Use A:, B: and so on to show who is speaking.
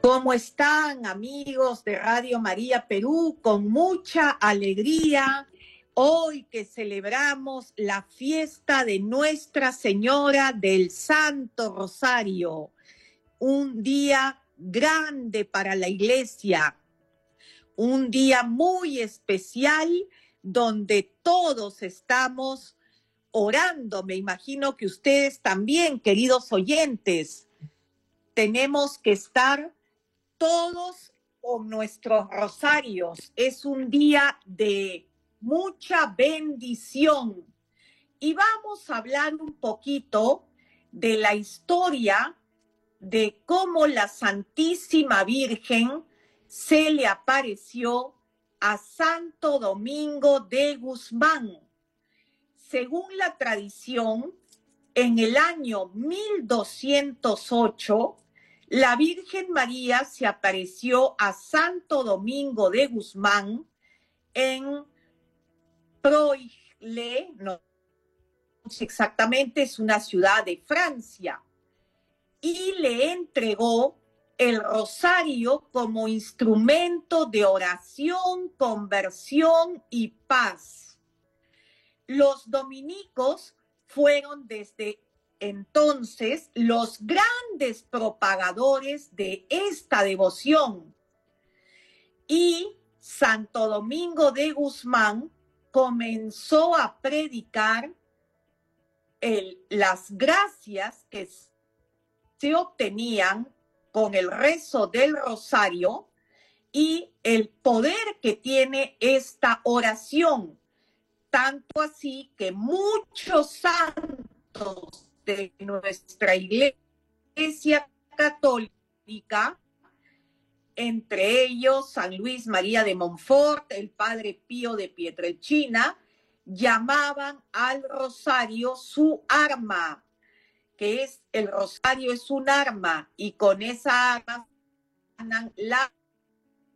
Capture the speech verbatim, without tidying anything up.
A: ¿Cómo están, amigos de Radio María Perú? Con mucha alegría, hoy que celebramos la fiesta de Nuestra Señora del Santo Rosario, un día grande para la Iglesia, un día muy especial donde todos estamos orando. Me imagino que ustedes también, queridos oyentes, tenemos que estar todos con nuestros rosarios. Es un día de mucha bendición. Y vamos a hablar un poquito de la historia de cómo la Santísima Virgen se le apareció a Santo Domingo de Guzmán. Según la tradición, en el año mil doscientos ocho, la Virgen María se apareció a Santo Domingo de Guzmán en Proigle, no sé exactamente, es una ciudad de Francia, y le entregó el rosario como instrumento de oración, conversión y paz. Los dominicos fueron desde entonces los grandes propagadores de esta devoción, y Santo Domingo de Guzmán comenzó a predicar el, las gracias que se obtenían con el rezo del rosario y el poder que tiene esta oración, tanto así que muchos santos de nuestra Iglesia Católica, entre ellos San Luis María de Montfort, el Padre Pío de Pietrelcina, llamaban al rosario su arma, que es el rosario es un arma, y con esa arma sanan la